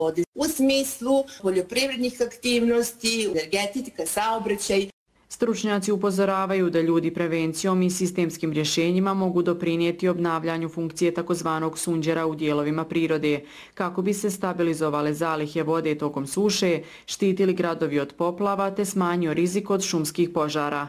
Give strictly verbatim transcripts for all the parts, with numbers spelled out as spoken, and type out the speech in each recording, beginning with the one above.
u smislu poljoprivrednih aktivnosti, energetika, saobraćaj. Stručnjaci upozoravaju da ljudi prevencijom i sistemskim rješenjima mogu doprinijeti obnavljanju funkcije takozvanog sunđera u dijelovima prirode, kako bi se stabilizovale zalihe vode tokom suše, štitili gradovi od poplava te smanjio rizik od šumskih požara.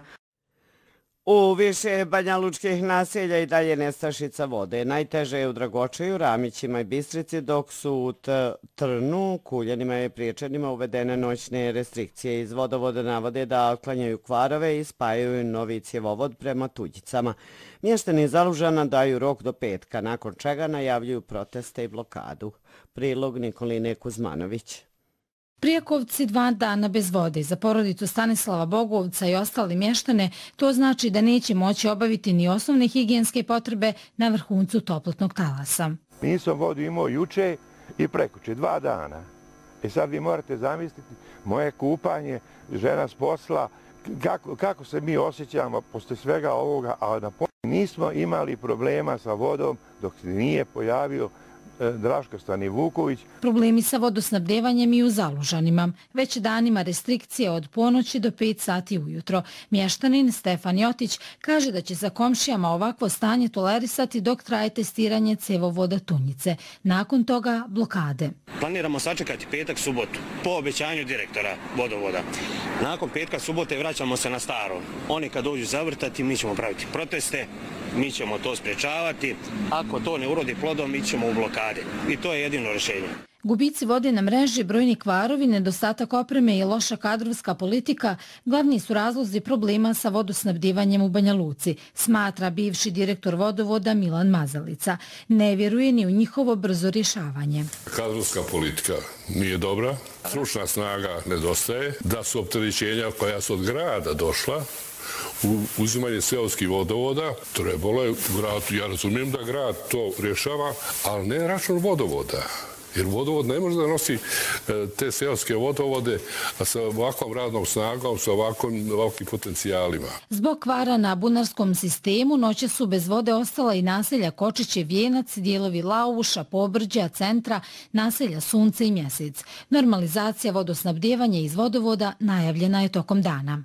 U više banjalučkih naselja i dalje nestašica vode. Najteže je u Dragočeju, Ramićima i Bistrici, dok su u Trnu, Kuljanima i Priječanima uvedene noćne restrikcije. Iz vodovoda navode da otklanjaju kvarove i spajaju novi cjevovod prema Tuđicama. Mještani Zalužana daju rok do petka, nakon čega najavljuju proteste i blokadu. Prilog Nikoline Kuzmanović. Prijakovci dva dana bez vode. Za porodicu Stanislava Bogovca i ostali mještane to znači da neće moći obaviti ni osnovne higijenske potrebe na vrhuncu toplotnog talasa. Nisam vodu imao juče i prekuče, dva dana. I sad vi morate zamisliti moje kupanje, žena s posla, kako, kako se mi osjećamo posle svega ovoga, a na poslu nismo imali problema sa vodom dok se nije pojavio Draško Stanivuković. Problemi sa vodosnabdevanjem i u Zalužanima. Već danima restrikcije od ponoći do pet sati ujutro. Mještanin Stefan Jotić kaže da će za komšijama ovakvo stanje tolerisati dok traje testiranje cevovoda Tunjice. Nakon toga blokade. Planiramo sačekati petak, subotu, po obećanju direktora vodovoda. Nakon petka, subote vraćamo se na staro. Oni kad dođu zavrtati, mi ćemo praviti proteste, mi ćemo to sprečavati. Ako to ne urodi plodom, mi ćemo u blokade. I to je jedino rješenje. Gubici vode na mreži, brojni kvarovi, nedostatak opreme i loša kadrovska politika glavni su razlozi problema sa vodosnabdivanjem u Banja Luci, smatra bivši direktor vodovoda Milan Mazalica. Ne vjeruje ni u njihovo brzo rješavanje. Kadrovska politika nije dobra, stručna snaga nedostaje, da su opterećenja koja su od grada došla, uzimanje seoskih vodovoda, trebalo je u gradu, ja razumijem da grad to rješava, ali ne račun vodovoda. Jer vodovod ne može da nosi te seoske vodovode sa ovakvom radnom snagom, sa ovakvim, ovakvim potencijalima. Zbog kvara na bunarskom sistemu noće su bez vode ostala i naselja Kočiće, Vijenac, dijelovi Lauša, Pobrđa, Centra, naselja Sunce i Mjesec. Normalizacija vodosnabdjevanja iz vodovoda najavljena je tokom dana.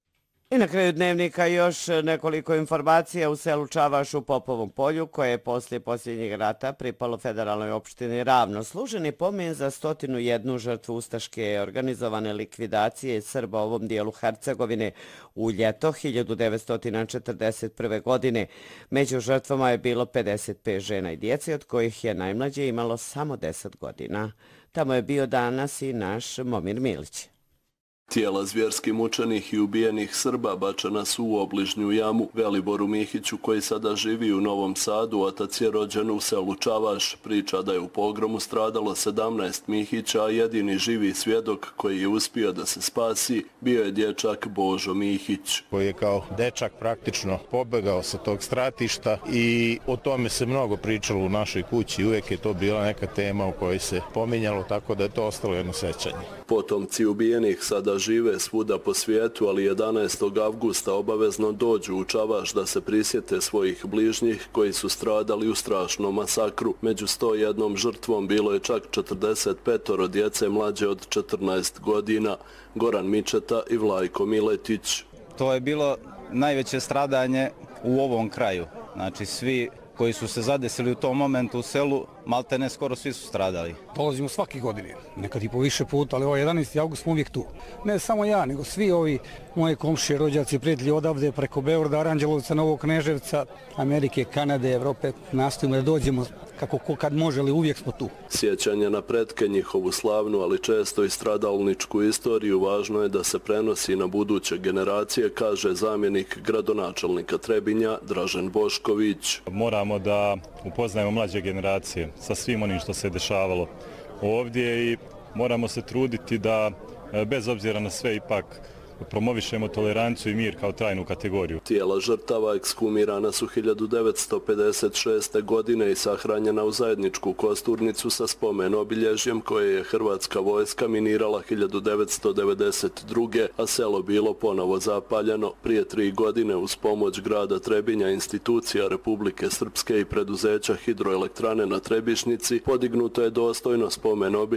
I na kraju dnevnika još nekoliko informacija u selu Čavaš u Popovom polju, koje je poslije posljednjeg rata pripalo federalnoj opštini Ravno. Služeni pomen za stotinu jednu žrtvu ustaške organizovane likvidacije Srba u ovom dijelu Hercegovine u ljeto hiljadu devetsto četrdeset prve. godine. Među žrtvama je bilo pedeset pet žena i djece, od kojih je najmlađe imalo samo deset godina. Tamo je bio danas i naš Momir Milić. Tijela zvjerski mučenih i ubijenih Srba bačena su u obližnju jamu. Veliboru Mihiću, koji sada živi u Novom Sadu, otac je rođen u selu Čavaš. Priča da je u pogromu stradalo sedamnaest Mihića, a jedini živi svjedok koji je uspio da se spasi bio je dječak Božo Mihić. Koji je kao dečak praktično pobegao sa tog stratišta i o tome se mnogo pričalo u našoj kući. Uvijek je to bila neka tema o kojoj se pominjalo, tako da je to ostalo jedno sećanje. Potomci ubijenih sada žive svuda po svijetu, ali jedanaestog avgusta obavezno dođu u Čavaš da se prisjete svojih bližnjih koji su stradali u strašnom masakru. Među sto jednom žrtvom bilo je čak četrdeset pet djece mlađe od četrnaest godina. Goran Mičeta i Vlajko Miletić. To je bilo najveće stradanje u ovom kraju. Znači svi koji su se zadesili u tom momentu u selu, malte ne skoro svi su stradali. Dolazimo svaki godine, nekad i po više puta, ali ovo jedanaesti avgust smo uvijek tu. Ne samo ja, nego svi ovi moji komšije, rođaci, prijatelji odavde, preko Beograda, Aranđelovca, Novog Kneževca, Amerike, Kanade, Evrope, nastojimo da dođemo kako ko kad može, ali uvijek smo tu. Sjećanje na pretke, njihovu slavnu, ali često i stradalničku istoriju, važno je da se prenosi na buduće generacije, kaže zamjenik gradonačelnika Trebinja Dražen Bošković. Moramo da upoznajemo mlađe generacije sa svim onim što se dešavalo ovdje i moramo se truditi da, bez obzira na sve, ipak promovišemo toleranciju i mir kao trajnu kategoriju. Tijela žrtava ekshumirana su hiljadu devetsto pedeset šeste. godine i sahranjena u zajedničku kosturnicu sa spomen obilježjem koje je hrvatska vojska minirala hiljadu devetsto devedeset druge. a selo bilo ponovo zapaljeno. Prije tri godine uz pomoć grada Trebinja, institucija Republike Srpske i preduzeća hidroelektrane na Trebišnici podignuto je dostojno spomen obilježje